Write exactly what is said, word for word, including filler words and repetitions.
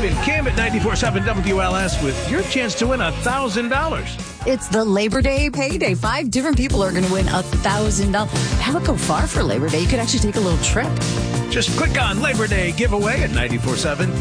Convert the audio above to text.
Steve and Kim at ninety-four point seven W L S with your chance to win one thousand dollars. It's the Labor Day payday. Five different people are going to win one thousand dollars. Have it go far for Labor Day. You could actually take a little trip. Just click on Labor Day giveaway at ninety-four point seven